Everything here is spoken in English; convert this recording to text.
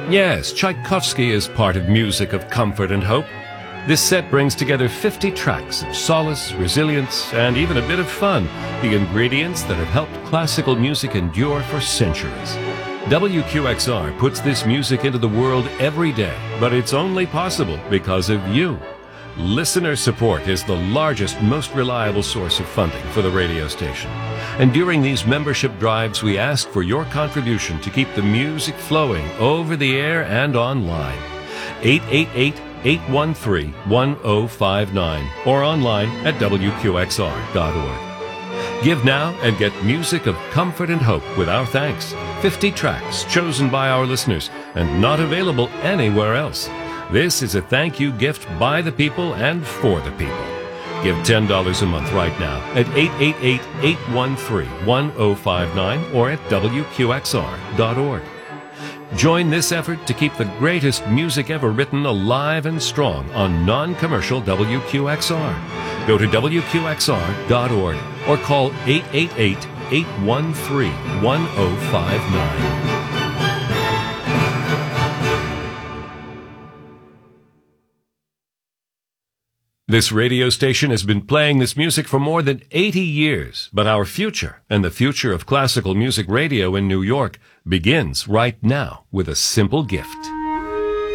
Yes, Tchaikovsky is part of Music of Comfort and Hope. This set brings together 50 tracks of solace, resilience, and even a bit of fun, the ingredients that have helped classical music endure for centuries. WQXR puts this music into the world every day, but it's only possible because of you. Listener support is the largest, most reliable source of funding for the radio station. And during these membership drives, we ask for your contribution to keep the music flowing over the air and online. 888-813-1059 or online at WQXR.org. Give now and get Music of Comfort and Hope with our thanks. 50 tracks chosen by our listeners and not available anywhere else. This is a thank you gift by the people and for the people. Give $10 a month right now at 888-813-1059 or at WQXR.org. Join this effort to keep the greatest music ever written alive and strong on non-commercial WQXR. Go to WQXR.org or call 888-813-1059. This radio station has been playing this music for more than 80 years, but our future and the future of classical music radio in New York begins right now with a simple gift.